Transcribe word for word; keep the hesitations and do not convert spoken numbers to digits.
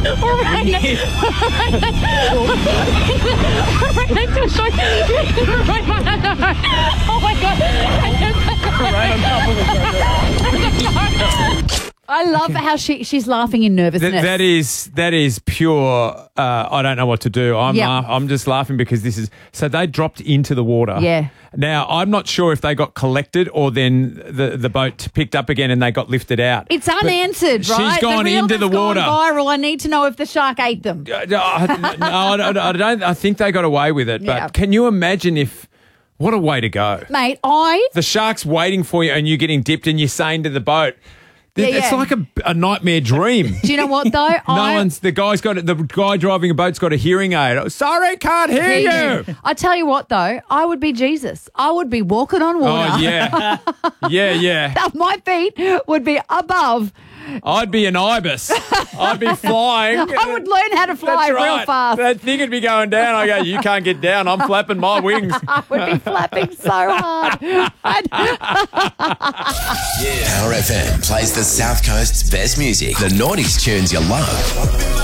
Oh my God. I love how she she's laughing in nervousness. Th- that is that is pure. Uh, I don't know what to do. I'm Yeah. laugh- I'm just laughing because this is so they dropped into the water. Yeah. Now I'm not sure if they got collected or then the the boat picked up again and they got lifted out. It's unanswered, But right? She's gone the reel into the that's water. Gone viral. I need to know if the shark ate them. Uh, no, I, no, I don't. I don't. I think they got away with it. Yeah. But can you imagine if? What a way to go! Mate, I The shark's waiting for you, and you're getting dipped, and you're saying to the boat, Yeah, "It's yeah. like a, a nightmare dream." do you know what though? No I, one's the guy's got the guy driving a boat's got a hearing aid. Oh, sorry, can't hear you. I tell you what though, I would be Jesus. I would be walking on water. Oh yeah, yeah, yeah. My feet would be above. I'd be an ibis. I'd be flying. I would learn how to fly That's real right. fast. That thing would be going down. I go, you can't get down. I'm flapping my wings. I would be flapping so hard. I'd- Power F M plays the South Coast's best music. The noughties tunes you love.